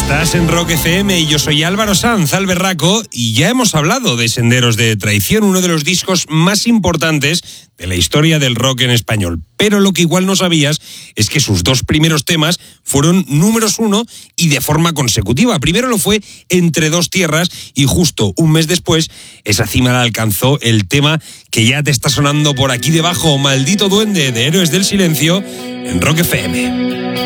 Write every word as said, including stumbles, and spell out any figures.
Estás en Rock F M y yo soy Álvaro Sanz, al berraco, y ya hemos hablado de Senderos de Traición, uno de los discos más importantes de la historia del rock en español. Pero lo que igual no sabías es que sus dos primeros temas fueron números uno y de forma consecutiva. Primero lo fue Entre dos tierras y justo un mes después esa cima la alcanzó el tema que ya te está sonando por aquí debajo, Maldito Duende, de Héroes del Silencio, en Rock F M.